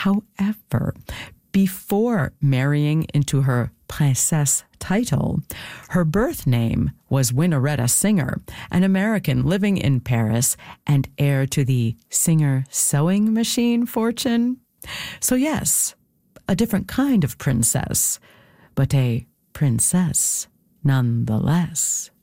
However, before marrying into her princesse title, her birth name was Winneretta Singer, an American living in Paris and heir to the Singer sewing machine fortune. So yes, a different kind of princess, but a princess nonetheless.